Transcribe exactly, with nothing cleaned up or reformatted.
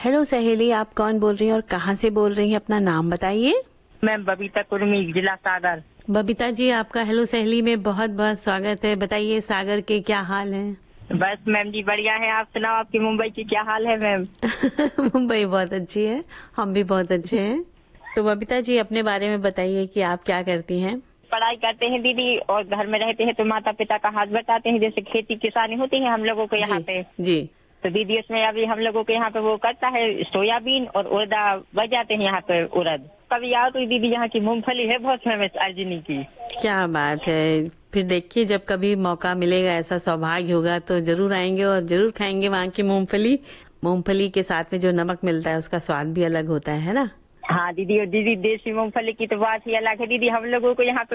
Hello सहेली, आप कौन बोल रही हैं और कहाँ से बोल रही हैं? अपना नाम बताइए। मैं बबीता कुर्मी, जिला सागर। बबीता जी, आपका हेलो सहेली में बहुत बहुत स्वागत है। बताइए सागर के क्या हाल हैं? बस मैम जी बढ़िया है। आप सुनाओ, आपकी मुंबई की क्या हाल है मैम? मुंबई बहुत अच्छी है, हम भी बहुत अच्छे हैं। तो बबीता जी, अपने बारे में बताइए कि आप क्या करती हैं? पढ़ाई करते हैं दीदी, और घर में रहते हैं तो माता पिता का हाथ बटाते हैं। जैसे खेती किसानी होती है हम लोगों के यहाँ जी पे, जी। तो दीदी उसमें अभी हम लोगों के यहाँ पे वो करता है सोयाबीन और उड़दा बच जाते हैं यहाँ पे उड़द। कभी आओ तो दीदी यहाँ की मूंगफली है बहुत फेमस अर्जुनी की। क्या बात है। फिर देखिए, जब कभी मौका मिलेगा, ऐसा सौभाग्य होगा तो जरूर आएंगे और जरूर खाएंगे वहाँ की मूंगफली। मूंगफली के साथ में जो नमक मिलता है उसका स्वाद भी अलग होता है ना। हाँ दीदी, और दीदी देसी मूंगफली की तो बात ही अलग है दीदी। हम लोगों को यहाँ पे